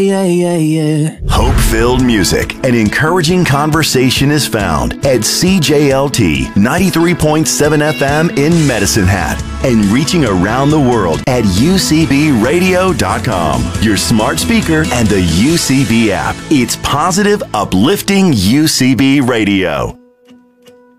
Yeah, yeah, yeah. Hope-filled music and encouraging conversation is found at CJLT 93.7 FM in Medicine Hat and reaching around the world at UCBradio.com, your smart speaker and the UCB app. It's positive, uplifting UCB Radio.